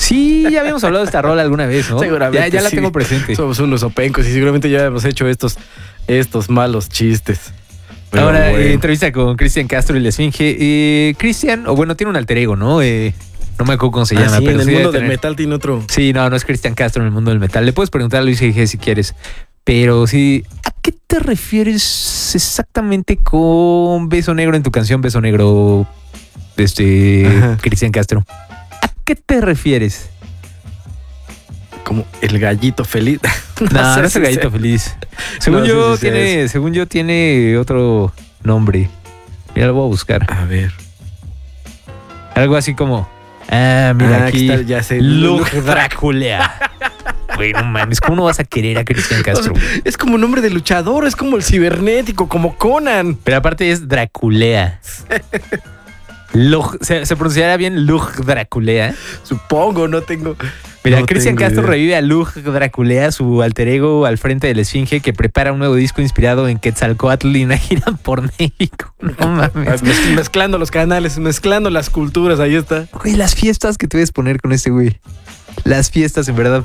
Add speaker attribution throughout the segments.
Speaker 1: Sí, ya habíamos hablado de esta rola alguna vez, ¿no?
Speaker 2: Seguramente.
Speaker 1: Ya la
Speaker 2: sí.
Speaker 1: tengo presente.
Speaker 2: Somos unos opencos y seguramente ya hemos hecho estos malos chistes. Pero
Speaker 1: Ahora,
Speaker 2: bueno.
Speaker 1: entrevista con Cristian Castro y la Esfinge. Cristian, o bueno, tiene un alter ego, ¿no? No me acuerdo cómo se llama.
Speaker 2: Sí,
Speaker 1: pero
Speaker 2: en el
Speaker 1: sí
Speaker 2: mundo
Speaker 1: debe
Speaker 2: del
Speaker 1: tener-
Speaker 2: metal tiene otro.
Speaker 1: Sí, no es Cristian Castro en el mundo del metal. Le puedes preguntar a Luis G si quieres. Pero sí, ¿a qué te refieres exactamente con Beso Negro en tu canción Beso Negro,
Speaker 2: Ajá.
Speaker 1: Cristian Castro? ¿A qué te refieres?
Speaker 2: Como el gallito feliz.
Speaker 1: No
Speaker 2: sé
Speaker 1: es el
Speaker 2: si
Speaker 1: gallito
Speaker 2: sea-
Speaker 1: feliz. Según
Speaker 2: No
Speaker 1: yo,
Speaker 2: sé si sea
Speaker 1: tiene, según yo, tiene otro nombre. Mira, lo voy a buscar.
Speaker 2: A ver.
Speaker 1: Algo así como. Mira aquí.
Speaker 2: está, ya sé.
Speaker 1: Lug Drácula. Güey, no mames, ¿cómo no vas a querer a Cristian Castro?
Speaker 2: Es como nombre de luchador, es como el cibernético, como Conan.
Speaker 1: Pero aparte es Draculea. ¿Se pronunciará bien Lug Draculea?
Speaker 2: Supongo, no tengo.
Speaker 1: Mira,
Speaker 2: no
Speaker 1: Cristian
Speaker 2: tengo
Speaker 1: Castro
Speaker 2: idea.
Speaker 1: revive a Lug Draculea, su alter ego al frente de la Esfinge, que prepara un nuevo disco inspirado en Quetzalcóatl y una gira por México. No mames.
Speaker 2: Mezclando los canales, mezclando las culturas, ahí está.
Speaker 1: Güey, las fiestas que te debes poner con este güey. Las fiestas, en verdad.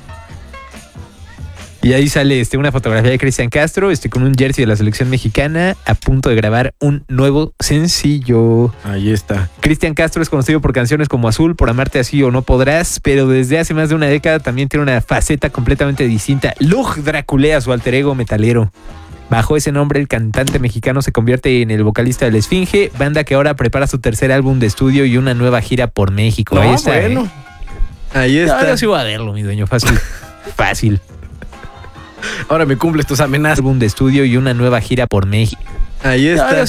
Speaker 1: Y ahí sale una fotografía de Cristian Castro, con un jersey de la selección mexicana, a punto de grabar un nuevo sencillo.
Speaker 2: Ahí está.
Speaker 1: Cristian Castro es conocido por canciones como Azul, Por amarte así o No podrás, pero desde hace más de una década también tiene una faceta completamente distinta. Lug Draculea, su alter ego metalero. Bajo ese nombre, el cantante mexicano se convierte en el vocalista de La Esfinge, banda que ahora prepara su tercer álbum de estudio y una nueva gira por México.
Speaker 2: No,
Speaker 1: Ahí está.
Speaker 2: bueno. Ahí está.
Speaker 1: Yo sí voy a verlo, mi dueño. Fácil. Fácil.
Speaker 2: Ahora me cumples tus amenazas.
Speaker 1: Álbum de estudio y una nueva gira por México.
Speaker 2: Ahí está.